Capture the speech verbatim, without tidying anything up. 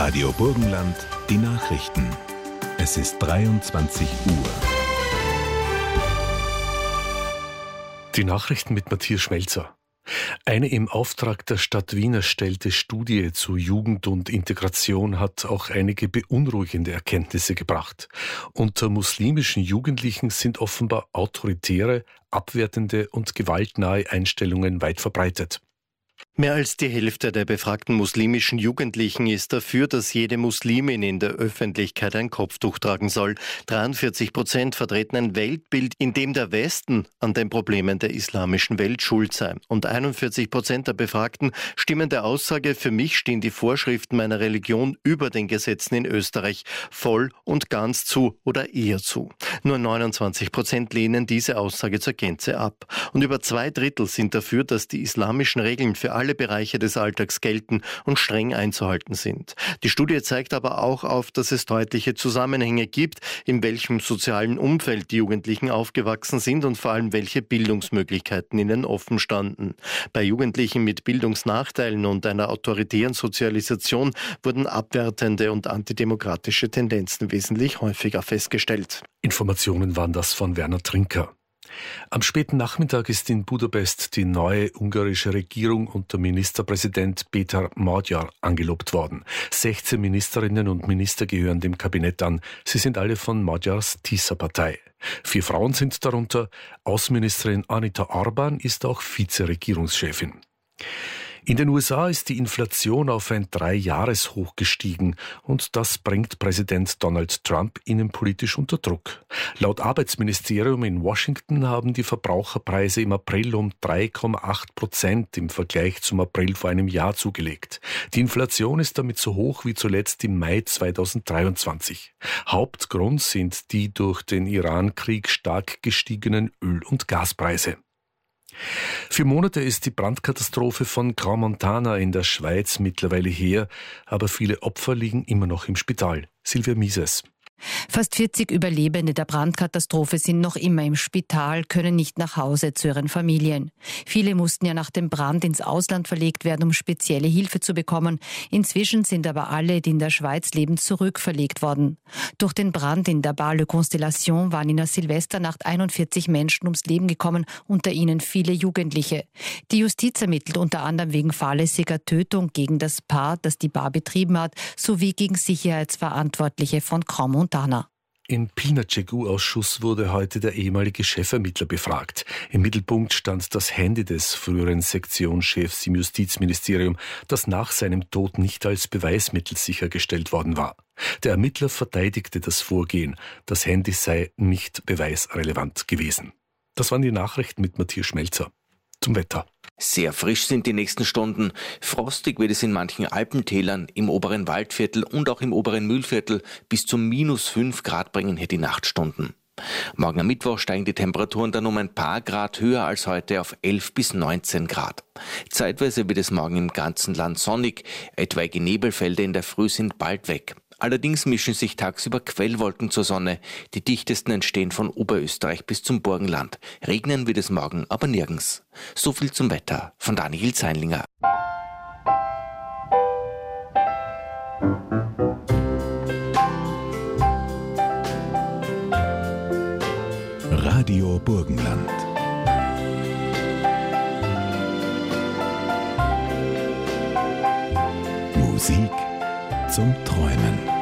Radio Burgenland, die Nachrichten. Es ist dreiundzwanzig Uhr. Die Nachrichten mit Matthias Schmelzer. Eine im Auftrag der Stadt Wien erstellte Studie zu Jugend und Integration hat auch einige beunruhigende Erkenntnisse gebracht. Unter muslimischen Jugendlichen sind offenbar autoritäre, abwertende und gewaltnahe Einstellungen weit verbreitet. Mehr als die Hälfte der befragten muslimischen Jugendlichen ist dafür, dass jede Muslimin in der Öffentlichkeit ein Kopftuch tragen soll. dreiundvierzig Prozent vertreten ein Weltbild, in dem der Westen an den Problemen der islamischen Welt schuld sei. Und einundvierzig Prozent der Befragten stimmen der Aussage, für mich stehen die Vorschriften meiner Religion über den Gesetzen in Österreich voll und ganz zu oder eher zu. Nur neunundzwanzig Prozent lehnen diese Aussage zur Gänze ab. Und über zwei Drittel sind dafür, dass die islamischen Regeln für alle Bereiche des Alltags gelten und streng einzuhalten sind. Die Studie zeigt aber auch auf, dass es deutliche Zusammenhänge gibt, in welchem sozialen Umfeld die Jugendlichen aufgewachsen sind und vor allem welche Bildungsmöglichkeiten ihnen offen standen. Bei Jugendlichen mit Bildungsnachteilen und einer autoritären Sozialisation wurden abwertende und antidemokratische Tendenzen wesentlich häufiger festgestellt. Informationen waren das von Werner Trinker. Am späten Nachmittag ist in Budapest die neue ungarische Regierung unter Ministerpräsident Péter Magyar angelobt worden. sechzehn Ministerinnen und Minister gehören dem Kabinett an. Sie sind alle von Magyars Tisza-Partei. Vier Frauen sind darunter. Außenministerin Anita Orban ist auch Vizeregierungschefin. In den U S A ist die Inflation auf ein Drei-Jahres-Hoch gestiegen und das bringt Präsident Donald Trump innenpolitisch unter Druck. Laut Arbeitsministerium in Washington haben die Verbraucherpreise im April um drei Komma acht Prozent im Vergleich zum April vor einem Jahr zugelegt. Die Inflation ist damit so hoch wie zuletzt im Mai zweitausenddreiundzwanzig. Hauptgrund sind die durch den Iran-Krieg stark gestiegenen Öl- und Gaspreise. Für Monate ist die Brandkatastrophe von Crans-Montana in der Schweiz mittlerweile her, aber viele Opfer liegen immer noch im Spital. Silvia Mises. Fast vierzig Überlebende der Brandkatastrophe sind noch immer im Spital, können nicht nach Hause zu ihren Familien. Viele mussten ja nach dem Brand ins Ausland verlegt werden, um spezielle Hilfe zu bekommen. Inzwischen sind aber alle, die in der Schweiz leben, zurückverlegt worden. Durch den Brand in der Bar Le Constellation waren in der Silvesternacht einundvierzig Menschen ums Leben gekommen, unter ihnen viele Jugendliche. Die Justiz ermittelt unter anderem wegen fahrlässiger Tötung gegen das Paar, das die Bar betrieben hat, sowie gegen Sicherheitsverantwortliche von Crans-Montana. Im Pinacek-U-Ausschuss wurde heute der ehemalige Chefermittler befragt. Im Mittelpunkt stand das Handy des früheren Sektionschefs im Justizministerium, das nach seinem Tod nicht als Beweismittel sichergestellt worden war. Der Ermittler verteidigte das Vorgehen. Das Handy sei nicht beweisrelevant gewesen. Das waren die Nachrichten mit Matthias Schmelzer. Zum Wetter. Sehr frisch sind die nächsten Stunden. Frostig wird es in manchen Alpentälern, im oberen Waldviertel und auch im oberen Mühlviertel bis zu minus fünf Grad bringen hier die Nachtstunden. Morgen am Mittwoch steigen die Temperaturen dann um ein paar Grad höher als heute auf elf bis neunzehn Grad. Zeitweise wird es morgen im ganzen Land sonnig, etwaige Nebelfelder in der Früh sind bald weg. Allerdings mischen sich tagsüber Quellwolken zur Sonne. Die dichtesten entstehen von Oberösterreich bis zum Burgenland. Regnen wird es morgen aber nirgends. So viel zum Wetter von Daniel Zeinlinger. Radio Burgenland. Musik zum Träumen.